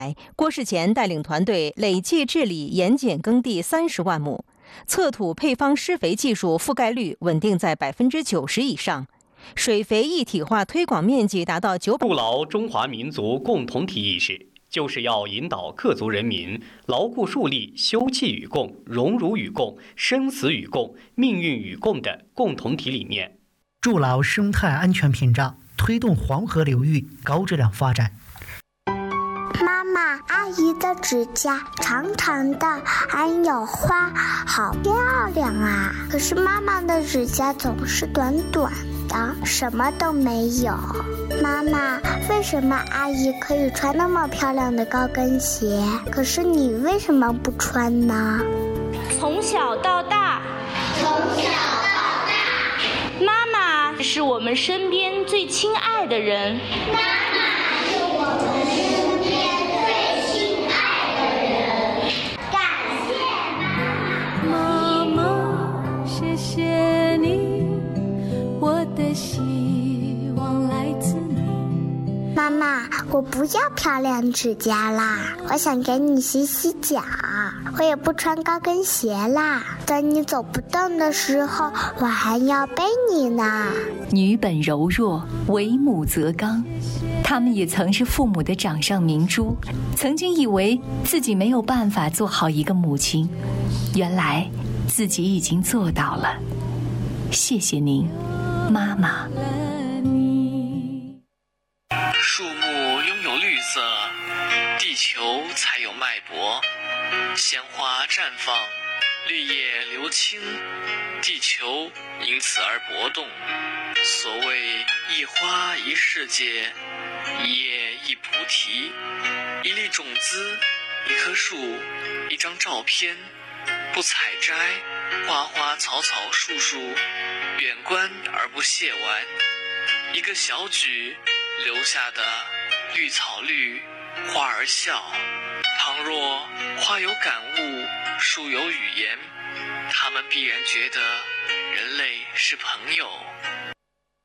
郭世乾带领团队累计治理盐碱耕地30万亩，测土配方施肥技术覆盖率稳定在90%以上，水肥一体化推广面积达到900。 筑牢中华民族共同体意识，就是要引导各族人民牢固树立休戚与共、荣辱与共、生死与共、命运与共的共同体理念， 筑牢生态安全屏障，推动黄河流域高质量发展。 妈妈，阿姨的指甲长长的，还有花，好漂亮啊！可是妈妈的指甲总是短短的，什么都没有。妈妈，为什么阿姨可以穿那么漂亮的高跟鞋，可是你为什么不穿呢？ 从小到大，妈妈是我们身边最亲爱的人。 妈妈是我们身边最亲爱的人。感谢妈妈，谢谢你，我的希望来自你。 妈妈，我不要漂亮指甲啦，我想给你洗洗脚。我也不穿高跟鞋啦，等你走不动的时候，我还要背你呢。 女本柔弱，为母则刚。她们也曾是父母的掌上明珠，曾经以为自己没有办法做好一个母亲，原来自己已经做到了。谢谢您，妈妈。 树木拥有绿色，地球才有脉搏。鲜花绽放，绿叶流青，地球因此而搏动。所谓一花一世界，一叶一菩提，一粒种子，一棵树，一张照片，不采摘，花花草草树树，远观而不亵玩。一个小举留下的绿草绿，花儿笑。倘若花有感悟，树有语言，他们必然觉得人类是朋友，